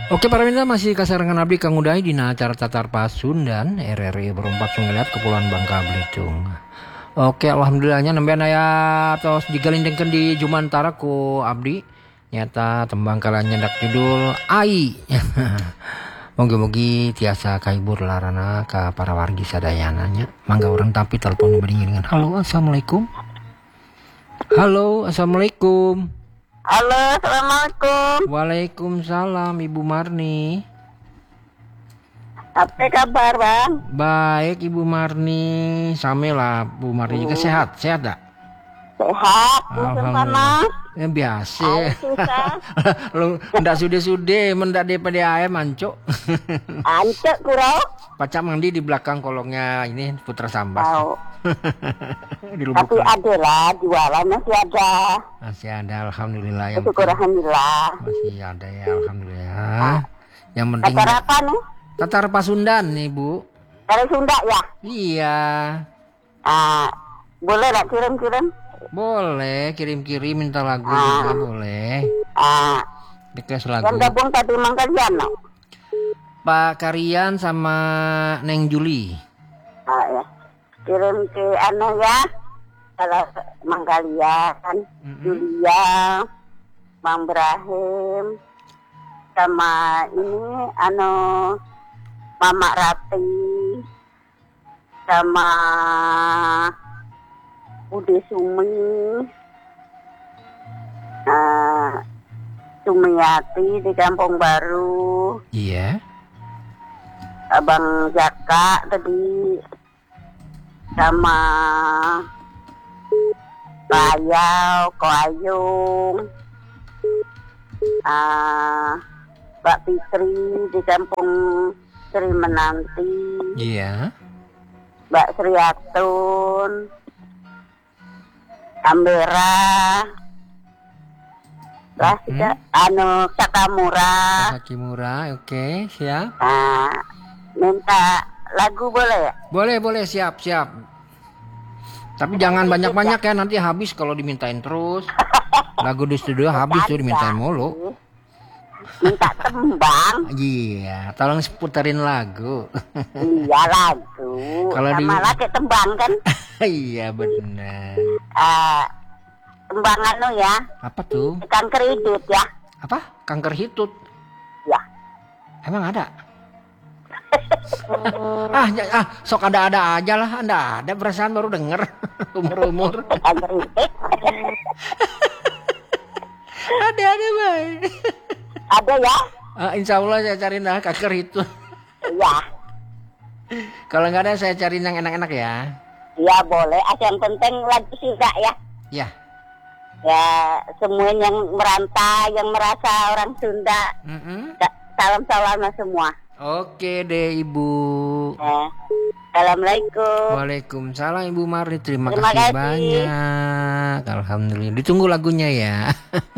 Oke para mitra, masih kasarangan abdi Kang Uday dina acara Tatar Pasundan RRI Berempat Sunggelat Kepulauan Bangka Belitung. Oke, alhamdulillahnya nembean aya tos digalindengkeun di Jumantara ku abdi nyata tembang kalian nyendak judul Ai. Mogi-mogi tiasa kahibur larana ka para wargi sadayana nya. Mangga urang tampi telepon beringiringan. Halo, assalamualaikum. Halo, assalamualaikum. Halo, assalamualaikum. Waalaikumsalam Ibu Marni. Apa kabar bang? Baik Ibu Marni, samelah Bu Marni juga sehat dak? Sehat, musim panas. Ya biasa. Air susah. Lu ndak sude-sude, mendak daripada ayam anco. Ancek kurang. Pacak mandi di belakang kolongnya ini Putra Sambas. Tahu. Di Tapi Lubuk. ada lah, jualan masih ada. Masih ada, alhamdulillah yang Syukur alhamdulillah. masih ada ya, alhamdulillah. Yang penting Acara apa nih? Tatar Pasundan nih Bu. Dari Sunda ya? Iya. Boleh lah kirim-kirim? Boleh kirim-kirim minta lagu juga boleh. Request Yang lagu. gabung tadi Manggalian no? Pak Karian sama Neng Juli. Ya. Kirim ke anu ya. Kalau Manggalian, Julia, Bang Ibrahim, sama ini anu Mama Rati, sama Bude Sumi, Sumiati di Kampung Baru, Iya. Abang Jaka tadi, sama Bayau, Koayung, Mbak Fitri di Kampung Sri Menanti, Iya. Mbak Sriatun, Ambera, lah tidak, anu Sakamura. Sakimura, oke, siap. Minta lagu boleh ya? Boleh, siap. Tapi jangan banyak-banyak ya, nanti habis kalau dimintain terus. Lagu di studio habis tuh dimintain mulu. Minta tembang. Iya, tolong putarin lagu. Iya lagu. Kalau di- Malah kayak tembang kan? Iya benar. Tembang anu ya, Apa tuh? kanker hidup ya. Apa? Kanker hitut. Ya. Emang ada? Sok ada aja lah. Anda ada perasaan baru denger. Umur. Kanker hidup. ada baik. Ada ya? Insya Allah saya cariin dah kanker hitut. Iya. Kalau nggak ada saya cariin yang enak-enak ya. Iya boleh. Yang penting lagu Sunda ya. Ya. Ya semua yang merantau, yang merasa orang Sunda. Salam-salam semua. Oke deh Ibu. Assalamualaikum. Waalaikumsalam Ibu Marni. Terima Terima kasih kasih. banyak. Alhamdulillah. Ditunggu lagunya ya.